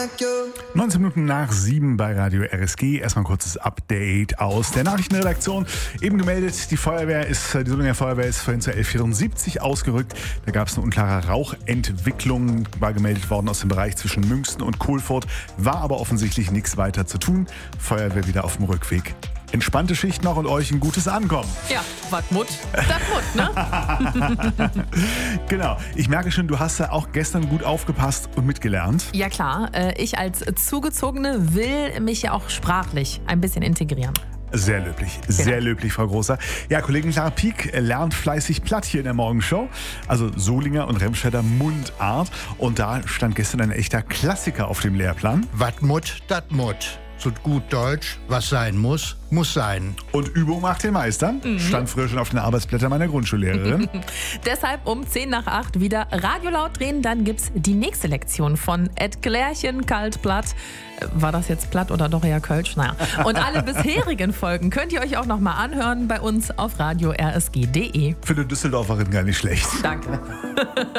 19 Minuten nach 7 bei Radio RSG. Erstmal ein kurzes Update aus der Nachrichtenredaktion. Eben gemeldet, die Solinger Feuerwehr ist vorhin zur 1174 ausgerückt. Da gab es eine unklare Rauchentwicklung, war gemeldet worden aus dem Bereich zwischen Münsten und Kohlfurt, war aber offensichtlich nichts weiter zu tun. Feuerwehr wieder auf dem Rückweg. Entspannte Schicht noch und euch ein gutes Ankommen. Ja, wat Mut, dat Mut, ne? Genau. Ich merke schon, du hast ja auch gestern gut aufgepasst und mitgelernt. Ja klar, ich als Zugezogene will mich ja auch sprachlich ein bisschen integrieren. Sehr löblich, Frau Großer. Ja, Kollegin Clara Pieck lernt fleißig platt hier in der Morgenshow. Also Solinger und Remscheider Mundart. Und da stand gestern ein echter Klassiker auf dem Lehrplan. Wat Mut, dat Mut. So gut Deutsch, was sein muss, muss sein. Und Übung macht den Meister. Stand früher schon auf den Arbeitsblättern meiner Grundschullehrerin. Deshalb um 10 nach 8 wieder Radio laut drehen, dann gibt's die nächste Lektion von Ed Klärchen kalt platt. War das jetzt platt oder doch eher Kölsch? Naja. Und alle bisherigen Folgen könnt ihr euch auch nochmal anhören bei uns auf radio rsg.de. Für eine Düsseldorferin gar nicht schlecht. Danke.